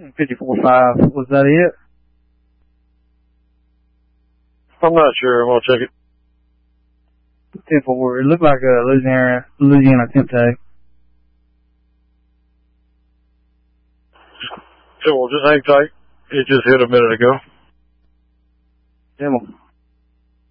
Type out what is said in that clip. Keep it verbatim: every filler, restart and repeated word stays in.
fifty-four five. Was that it? I'm not sure. I'm going to check it. ten four. It looked like a Louisiana, Louisiana Tempte. So we'll just hang tight. It just hit a minute ago. Demo.